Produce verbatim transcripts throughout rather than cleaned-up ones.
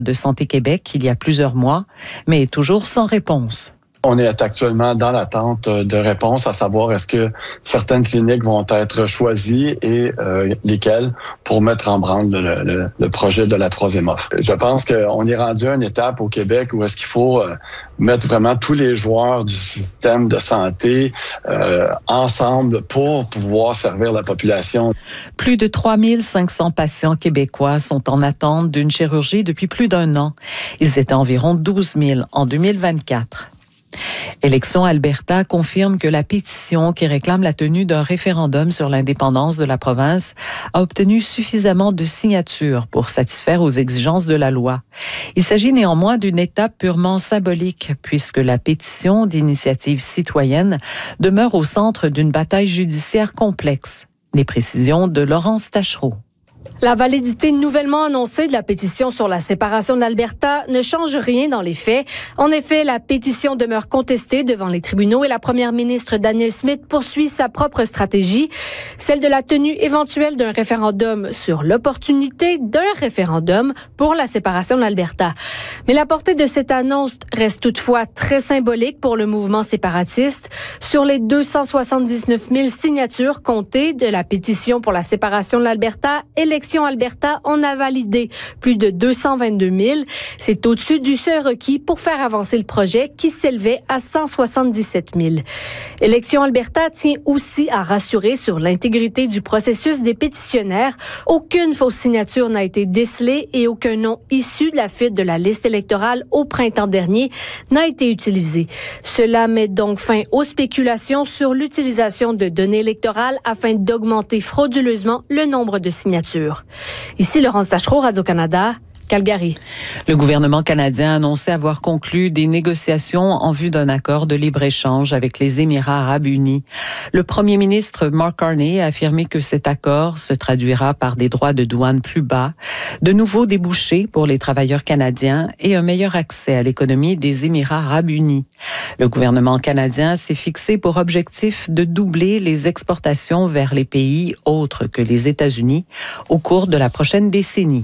de Santé Québec il y a plusieurs mois, mais toujours sans réponse. On est actuellement dans l'attente de réponses, à savoir est-ce que certaines cliniques vont être choisies et euh, lesquelles pour mettre en branle le, le, le projet de la troisième offre. Je pense qu'on est rendu à une étape au Québec où est-ce qu'il faut euh, mettre vraiment tous les joueurs du système de santé euh, ensemble pour pouvoir servir la population. Plus de trois mille cinq cents patients québécois sont en attente d'une chirurgie depuis plus d'un an. Ils étaient environ douze mille en deux mille vingt-quatre. Élections Alberta confirme que la pétition qui réclame la tenue d'un référendum sur l'indépendance de la province a obtenu suffisamment de signatures pour satisfaire aux exigences de la loi. Il s'agit néanmoins d'une étape purement symbolique puisque la pétition d'initiative citoyenne demeure au centre d'une bataille judiciaire complexe. Les précisions de Laurence Tachereau. La validité nouvellement annoncée de la pétition sur la séparation de l'Alberta ne change rien dans les faits. En effet, la pétition demeure contestée devant les tribunaux et la première ministre Danielle Smith poursuit sa propre stratégie, celle de la tenue éventuelle d'un référendum sur l'opportunité d'un référendum pour la séparation de l'Alberta. Mais la portée de cette annonce reste toutefois très symbolique pour le mouvement séparatiste. Sur les deux cent soixante-dix-neuf mille signatures comptées de la pétition pour la séparation de l'Alberta, Élections Alberta en a validé plus de deux cent vingt-deux mille. C'est au-dessus du seuil requis pour faire avancer le projet qui s'élevait à cent soixante-dix-sept mille. Élections Alberta tient aussi à rassurer sur l'intégrité du processus des pétitionnaires. Aucune fausse signature n'a été décelée et aucun nom issu de la fuite de la liste électorale au printemps dernier n'a été utilisé. Cela met donc fin aux spéculations sur l'utilisation de données électorales afin d'augmenter frauduleusement le nombre de signatures. Ici Laurence Tachereau, Radio-Canada, Calgary. Le gouvernement canadien a annoncé avoir conclu des négociations en vue d'un accord de libre-échange avec les Émirats arabes unis. Le premier ministre Mark Carney a affirmé que cet accord se traduira par des droits de douane plus bas, de nouveaux débouchés pour les travailleurs canadiens et un meilleur accès à l'économie des Émirats arabes unis. Le gouvernement canadien s'est fixé pour objectif de doubler les exportations vers les pays autres que les États-Unis au cours de la prochaine décennie.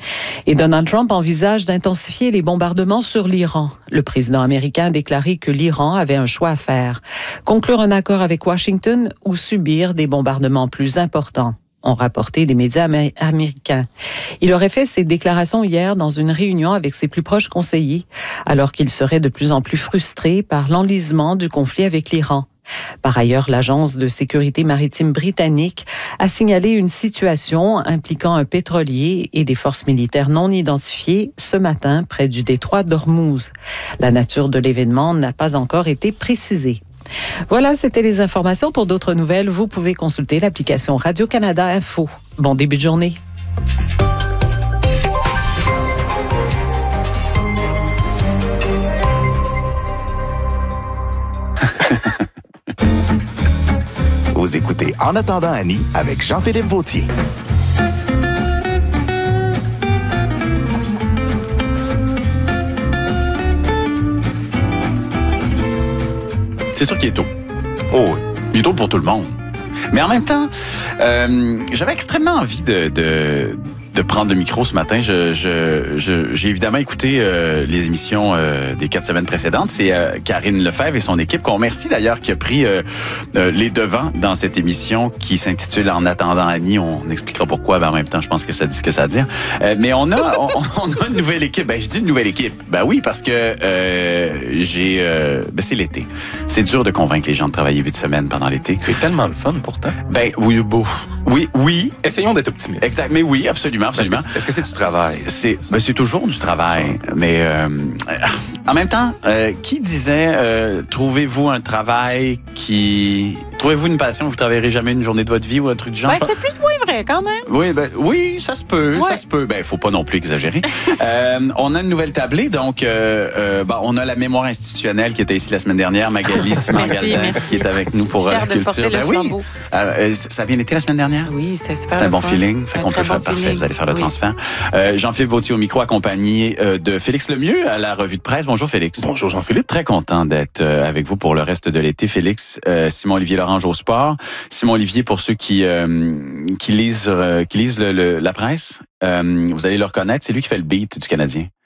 Et Donald Trump envisage d'intensifier les bombardements sur l'Iran. Le président américain a déclaré que l'Iran avait un choix à faire, conclure un accord avec Washington ou subir des bombardements plus importants, ont rapporté des médias amé- américains. Il aurait fait ces déclarations hier dans une réunion avec ses plus proches conseillers, alors qu'il serait de plus en plus frustré par l'enlisement du conflit avec l'Iran. Par ailleurs, l'Agence de sécurité maritime britannique a signalé une situation impliquant un pétrolier et des forces militaires non identifiées ce matin près du détroit d'Ormuz. La nature de l'événement n'a pas encore été précisée. Voilà, c'était les informations. Pour d'autres nouvelles, vous pouvez consulter l'application Radio-Canada Info. Bon début de journée. Vous écoutez En attendant Annie avec Jean-Philippe Vautier. C'est sûr qu'il est tôt. Oh, il est tôt pour tout le monde. Mais en même temps, euh, j'avais extrêmement envie de, de, de prendre le micro ce matin. Je, je, je, j'ai évidemment écouté euh, les émissions euh, des quatre semaines précédentes. C'est euh, Karine Lefebvre et son équipe, qu'on remercie d'ailleurs, qui a pris euh, euh, les devants dans cette émission qui s'intitule En attendant Annie. On expliquera pourquoi, mais en même temps, je pense que ça dit ce que ça a à dire. Euh, mais on a, on, on a une nouvelle équipe. Ben, je dis une nouvelle équipe. Ben oui, parce que euh, j'ai... Euh, ben c'est l'été. C'est dur de convaincre les gens de travailler huit semaines pendant l'été. C'est tellement le fun, pourtant. Ben oui, beau. Oui, oui. Essayons d'être optimistes. Exact. Mais oui, absolument, absolument. Est-ce que, est-ce que c'est du travail? C'est, ben c'est toujours du travail. Mais euh, en même temps, euh, qui disait euh, trouvez-vous un travail qui... Trouvez-vous une passion, vous ne travaillerez jamais une journée de votre vie ou un truc du genre? Ben, c'est plus ou moins vrai, quand même. Oui, ben, oui, ça se peut, ouais. ça se peut. Ben, faut pas non plus exagérer. euh, on a une nouvelle tablée, donc euh, euh, ben, on a la mémoire institutionnelle qui était ici la semaine dernière, Magali Simon-Galdin, qui est avec nous pour la culture. Ben oui, euh, ça a bien été la semaine dernière? Oui, c'est super. C'est un bon feeling, fait qu'on peut faire parfait, vous allez faire le oui. transfert. Euh, Jean-Philippe Vautier au micro, accompagné euh, de Félix Lemieux à la revue de presse. Bonjour Félix. Bonjour Jean-Philippe. Très content d'être euh, avec vous pour le reste de l'été, Félix. Euh, Simon-Olivier Lorange au sport. Simon-Olivier, pour ceux qui euh, qui lisent euh, qui lisent le, le, la presse, euh, vous allez le reconnaître, c'est lui qui fait le beat du Canadien.